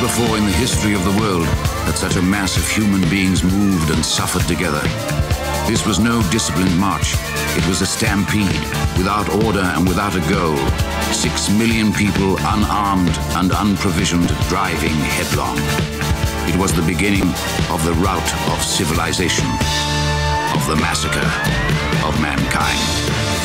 before in the history of the world had such a mass of human beings moved and suffered together. This was no disciplined march. It was a stampede, without order and without a goal. 6 million people, unarmed and unprovisioned, driving headlong. It was the beginning of the rout of civilization, of the massacre of mankind.